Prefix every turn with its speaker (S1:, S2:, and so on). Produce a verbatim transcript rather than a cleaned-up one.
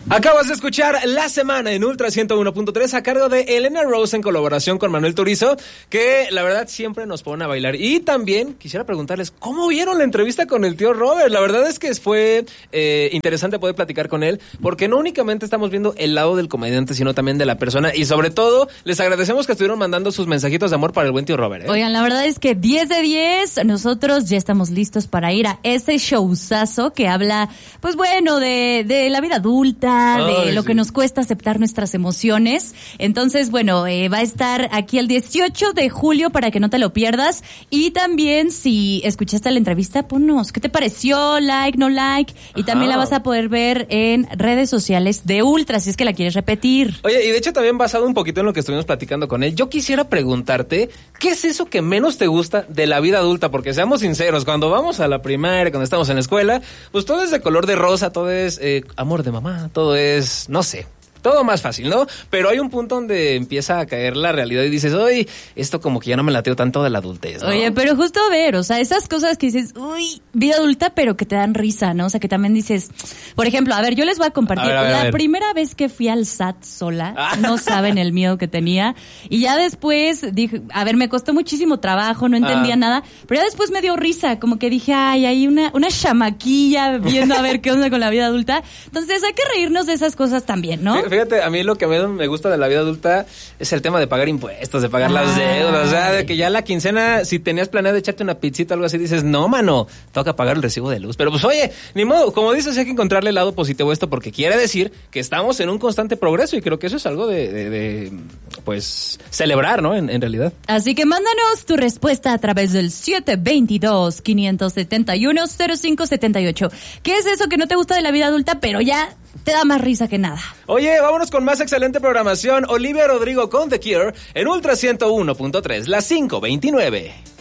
S1: Acabas de escuchar La Semana en Ultra ciento uno punto tres a cargo de Elena Rose en colaboración con Manuel Turizo, que la verdad siempre nos pone a bailar. Y también quisiera preguntarles, ¿cómo vieron la entrevista con el tío Robert? La verdad es que fue eh, interesante poder platicar con él, porque no únicamente estamos viendo el lado del comediante, sino también de la persona. Y sobre todo, les agradecemos que estuvieron mandando sus mensajitos de amor para el buen tío Robert, ¿eh?
S2: Oigan, la verdad es que diez de diez, nosotros ya estamos listos para ir a ese showzazo que habla, pues bueno, de, de la vida adulta, de Ay, lo sí. que nos cuesta aceptar nuestras emociones. Entonces, bueno, eh, va a estar aquí el dieciocho de julio para que no te lo pierdas. Y también, si escuchaste la entrevista, ponnos, ¿qué te pareció? Like, no like. Y Ajá. también la vas a poder ver en redes sociales de Ultra, si es que la quieres repetir.
S1: Oye, y de hecho también basado un poquito en lo que estuvimos platicando con él, yo quisiera preguntarte, ¿qué es eso que menos te gusta de la vida adulta? Porque seamos sinceros, cuando vamos a la primaria, cuando estamos en la escuela, pues todo es de color de rosa, todo es eh, amor de mamá, todo es, no sé, todo más fácil, ¿no? Pero hay un punto donde empieza a caer la realidad y dices, uy, esto como que ya no me lateo tanto de la adultez, ¿no?
S2: Oye, pero justo a ver, o sea, esas cosas que dices, uy, vida adulta, pero que te dan risa, ¿no? O sea, que también dices, por ejemplo, a ver, yo les voy a compartir. A ver, a ver, la a ver. primera vez que fui al S A T sola, ah. no saben el miedo que tenía. Y ya después dije, a ver, me costó muchísimo trabajo, no entendía ah. nada, pero ya después me dio risa, como que dije, ay, hay una, una chamaquilla viendo a ver qué onda con la vida adulta. Entonces hay que reírnos de esas cosas también, ¿no?
S1: Fíjate, a mí lo que me gusta de la vida adulta es el tema de pagar impuestos, de pagar Ay. las deudas, o sea, de que ya la quincena, si tenías planeado echarte una pizzita o algo así, dices, no, mano, toca pagar el recibo de luz. Pero pues, oye, ni modo, como dices, hay que encontrarle el lado positivo a esto, porque quiere decir que estamos en un constante progreso y creo que eso es algo de, de, de pues, celebrar, ¿no? En, en realidad.
S2: Así que mándanos tu respuesta a través del siete dos dos, cinco siete uno, cero cinco siete ocho. ¿Qué es eso que no te gusta de la vida adulta, pero ya te da más risa que nada?
S1: Oye, vámonos con más excelente programación. Olivia Rodrigo con The Cure en Ultra ciento uno punto tres, las cinco veintinueve.